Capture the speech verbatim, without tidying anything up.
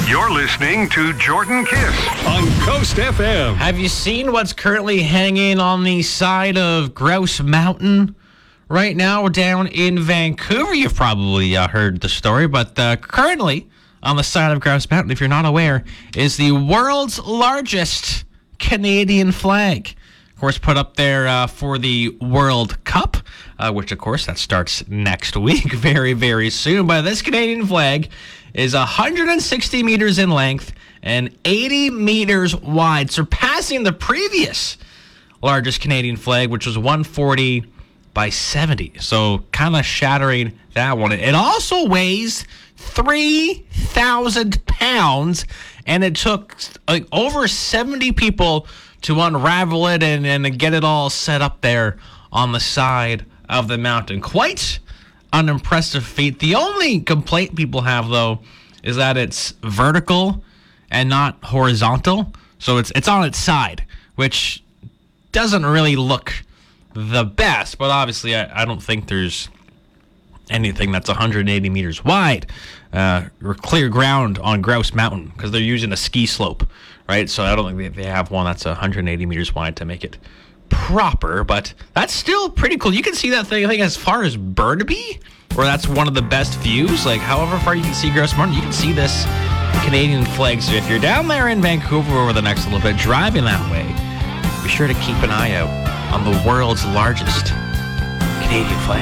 You're listening to Jordan Kiss on Coast F M. Have you seen what's currently hanging on the side of Grouse Mountain right now down in Vancouver? You've probably uh, heard the story, but uh, currently on the side of Grouse Mountain, if you're not aware, is the world's largest Canadian flag. Of course, put up there uh, for the World Cup, uh, which, of course, that starts next week, very, very soon. But this Canadian flag is one hundred sixty meters in length and eighty meters wide, surpassing the previous largest Canadian flag, which was one forty by seventy. So kind of shattering that one. It also weighs three thousand pounds, and it took like over seventy people to unravel it and, and get it all set up there on the side of the mountain. Quite an impressive feat. The only complaint people have, though, is that it's vertical and not horizontal. So it's it's on its side, which doesn't really look the best. But obviously, I, I don't think there's anything that's one hundred eighty meters wide uh, or clear ground on Grouse Mountain, because they're using a ski slope, right? So I don't think they, they have one that's one hundred eighty meters wide to make it proper, but that's still pretty cool. You can see that thing, I think, as far as Burnaby, where that's one of the best views. Like, however far you can see Grouse Mountain, you can see this Canadian flag. So if you're down there in Vancouver over the next little bit, driving that way, be sure to keep an eye out on the world's largest Canadian flag.